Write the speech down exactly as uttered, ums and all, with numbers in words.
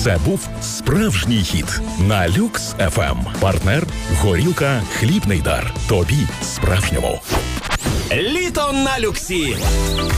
Це був справжній хіт на Люкс еф ем. Партнер «Горілка. Хлібний дар». Тобі справжньому. Літо на Люксі.